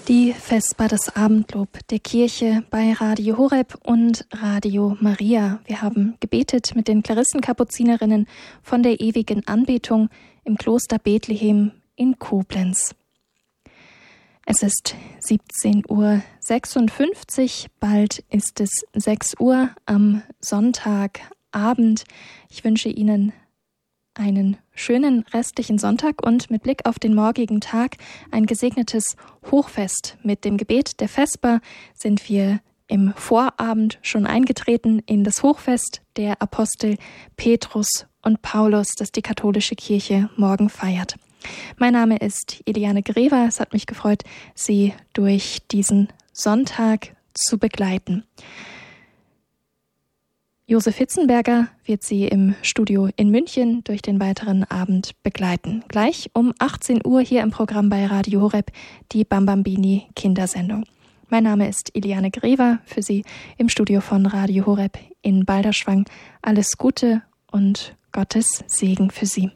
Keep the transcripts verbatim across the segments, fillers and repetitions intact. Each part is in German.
Die Vesper, das Abendlob der Kirche bei Radio Horeb und Radio Maria. Wir haben gebetet mit den Klarissenkapuzinerinnen von der ewigen Anbetung im Kloster Bethlehem in Koblenz. Es ist siebzehn Uhr sechsundfünfzig, bald ist es sechs Uhr am Sonntagabend. Ich wünsche Ihnen einen schönen restlichen Sonntag und mit Blick auf den morgigen Tag ein gesegnetes Hochfest. Mit dem Gebet der Vesper sind wir im Vorabend schon eingetreten in das Hochfest der Apostel Petrus und Paulus, das die katholische Kirche morgen feiert. Mein Name ist Eliane Grever. Es hat mich gefreut, Sie durch diesen Sonntag zu begleiten. Josef Hitzenberger wird Sie im Studio in München durch den weiteren Abend begleiten. Gleich um achtzehn Uhr hier im Programm bei Radio Horeb die Bambambini Kindersendung. Mein Name ist Eliane Grever, für Sie im Studio von Radio Horeb in Balderschwang. Alles Gute und Gottes Segen für Sie.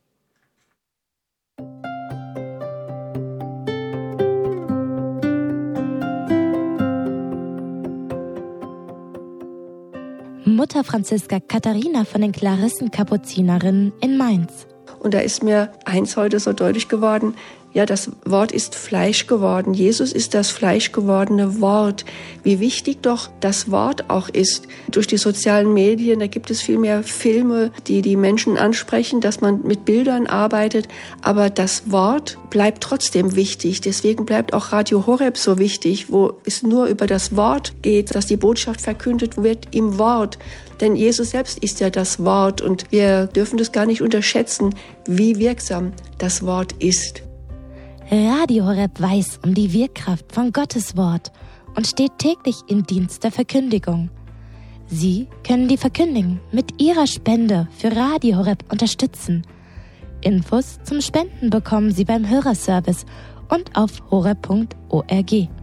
Mutter Franziska Katharina von den Klarissenkapuzinerinnen in Mainz. Und da ist mir eins heute so deutlich geworden, ja, das Wort ist Fleisch geworden. Jesus ist das Fleisch gewordene Wort. Wie wichtig doch das Wort auch ist. Durch die sozialen Medien, da gibt es viel mehr Filme, die die Menschen ansprechen, dass man mit Bildern arbeitet. Aber das Wort bleibt trotzdem wichtig. Deswegen bleibt auch Radio Horeb so wichtig, wo es nur über das Wort geht, dass die Botschaft verkündet wird im Wort. Denn Jesus selbst ist ja das Wort und wir dürfen das gar nicht unterschätzen, wie wirksam das Wort ist. Radio Horeb weiß um die Wirkkraft von Gottes Wort und steht täglich im Dienst der Verkündigung. Sie können die Verkündigung mit Ihrer Spende für Radio Horeb unterstützen. Infos zum Spenden bekommen Sie beim Hörerservice und auf horeb punkt org.